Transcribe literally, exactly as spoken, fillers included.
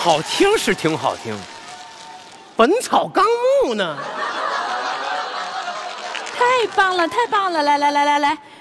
好听是挺好听，《本草纲目》呢？ 太棒了，太棒了！来来来来来，